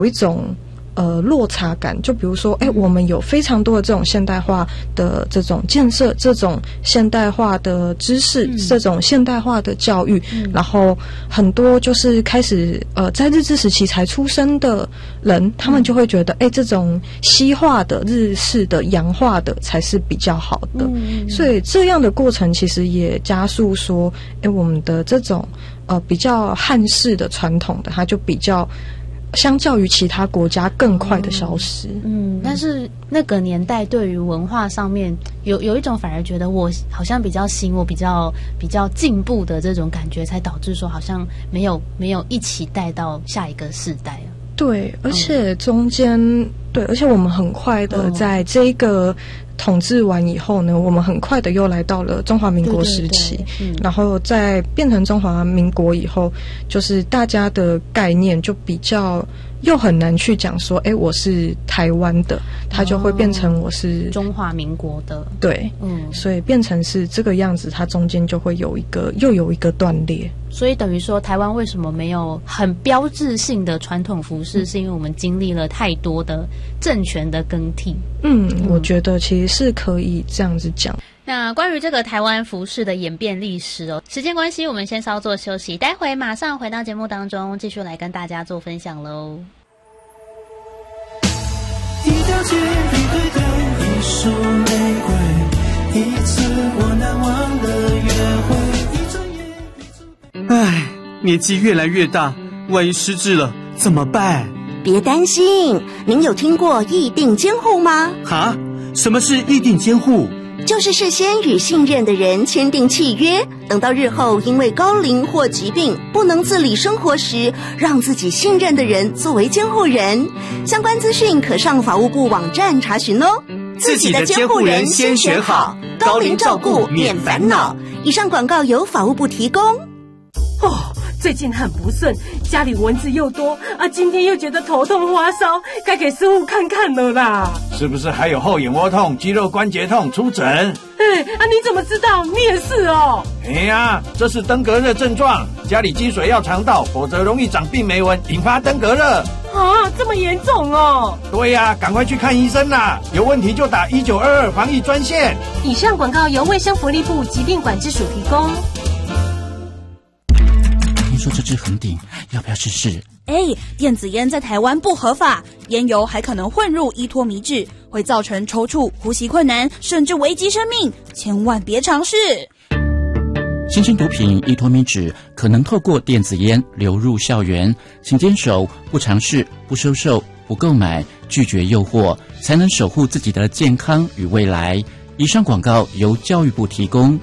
有一种落差感，就比如说我们有非常多的这种现代化的这种建设，这种现代化的知识，这种现代化的教育，然后很多就是开始在日治时期才出生的人，他们就会觉得这种西化的日式的洋化的才是比较好的，所以这样的过程其实也加速说我们的这种比较汉式的传统的，它就比较相较于其他国家更快的消失。 但是那个年代对于文化上面有一种反而觉得我好像比较新，我比较进步的这种感觉，才导致说好像没有一起带到下一个世代啊。 对，而且中间而且我们很快的在这个统治完以后呢，我们很快的又来到了中华民国时期，然后在变成中华民国以后，就是大家的概念就比较又很难去讲说我是台湾的，它就会变成我是中华民国的。 对，所以变成是这个样子，它中间就会有一个断裂。 所以等于说台湾为什么没有很标志性的传统服饰，是因为我们经历了太多的政权的更替。 我觉得其实是可以这样子讲。 那关于这个台湾服饰的演变历史时间关系我们先稍作休息，待会马上回到节目当中，继续来跟大家做分享咯。 一条街一对对，一束玫瑰，一次我难忘的约会，一转眼一出。唉，年纪越来越大，万一失智了怎么办？ 别担心，您有听过议定监护吗？ 哈？什么是议定监护？ 就是事先与信任的人签订契约，等到日后因为高龄或疾病不能自理生活时，让自己信任的人作为监护人。相关资讯可上法务部网站查询哦。 自己的监护人先选好，高龄照顾免烦恼。 以上广告由法务部提供。 最近很不顺，家里蚊子又多啊，今天又觉得头痛发烧，该给师傅看看了啦。 是不是还有后眼窝痛、肌肉关节痛？出诊。 你怎么知道？你也是哦。 这是登革热症状，家里积水要肠道，否则容易长病媒蚊，引发登革热。 这么严重哦？ 对呀，赶快去看医生啦！有问题就打1922防疫专线。 以上广告由卫生福利部疾病管制署提供。 听说这支横顶，要不要试试？ 电子烟在台湾不合法，烟油还可能混入依托醚质，会造成抽搐、呼吸困难，甚至危及生命，千万别尝试。 新兴毒品依托醚质可能透过电子烟流入校园，请坚守不尝试、不收受、不购买，拒绝诱惑，才能守护自己的健康与未来。以上广告由教育部提供。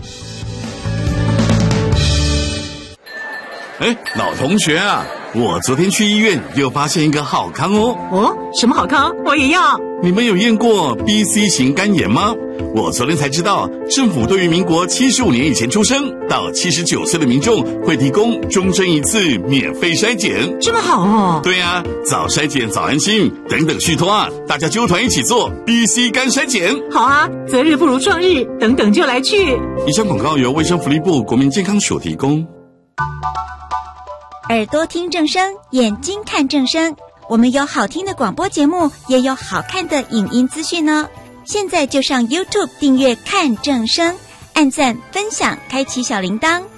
老同学啊，我昨天去医院又发现一个好康哦。 什么好康？我也要。 你们有验过 BC 型肝炎吗？我昨天才知道，政府对于民国75年以前出生到79岁的民众会提供终身一次免费筛检。 这么好哦？ 对啊，早筛检早安心，等等续托啊，大家揪团一起做 BC 肝筛检。 好啊，择日不如撞日，等等就来去。 以上广告由卫生福利部国民健康署提供。 耳朵听正声，眼睛看正声。我们有好听的广播节目，也有好看的影音资讯哦。现在就上 YouTube 订阅看正声，按赞分享，开启小铃铛。